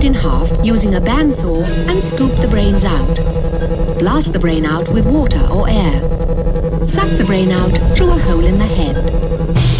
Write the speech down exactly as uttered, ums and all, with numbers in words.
it in half using a bandsaw and scoop the brains out. Blast the brain out with water or air. Suck the brain out through a hole in the head.